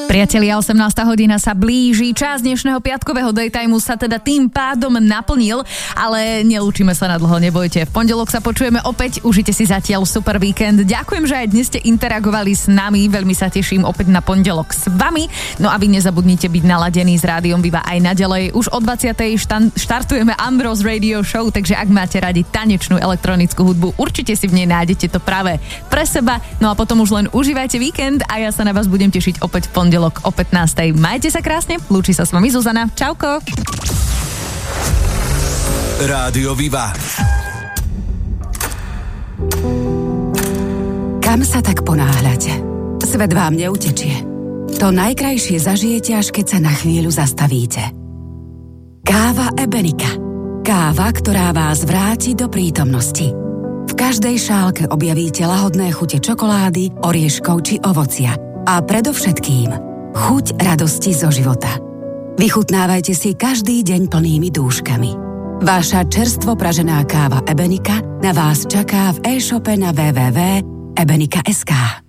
Priatelia, 18. hodina sa blíži, čas dnešného piatkového daytimeu sa teda tým pádom naplnil, ale nelúčime sa na dlho, nebojte. V pondelok sa počujeme opäť, užite si zatiaľ super víkend. Ďakujem, že aj dnes ste interagovali s nami, veľmi sa teším opäť na pondelok s vami. No a vy nezabudnite byť naladení s Rádiom Viva aj naďalej. Už o 20. štartujeme Ambrose Radio Show, takže ak máte radi tanečnú elektronickú hudbu, určite si v nej nájdete to práve pre seba. No a potom už len užívajte víkend a ja sa na vás budem tešiť opäť v pondelok o 15. Majte sa krásne, lúči sa s vami Zuzana. Čauko. Rádio Viva. Kam sa tak ponáhľate? Svet vám neutečie. To najkrajšie zažijete, až keď sa na chvíľu zastavíte. Káva Ebenika. Káva, ktorá vás vráti do prítomnosti. V každej šálke objavíte lahodné chute čokolády, orieškov či ovocia. A predovšetkým chuť radosti zo života. Vychutnávajte si každý deň plnými dúškami. Váša čerstvo pražená káva Ebenika na vás čaká v e-shope na www.ebenika.sk.